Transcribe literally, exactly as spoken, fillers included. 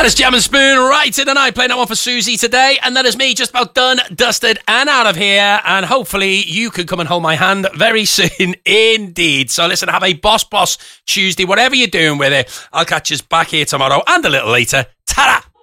That is Jam and Spoon right in the night, playing that one for Susie today. And that is me just about done, dusted and out of here. And hopefully you can come and hold my hand very soon indeed. So listen, have a Boss Boss Tuesday, whatever you're doing with it. I'll catch you back here tomorrow and a little later. Ta-da!